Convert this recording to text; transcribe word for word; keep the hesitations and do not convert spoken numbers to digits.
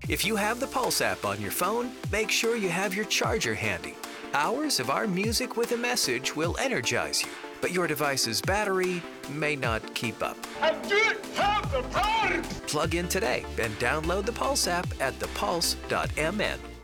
If you have the Pulse app on your phone, make sure you have your charger handy. Hours of our music with a message will energize you, but your device's battery may not keep up. I don't have the power! Plug in today and download the Pulse app at the pulse dot m n.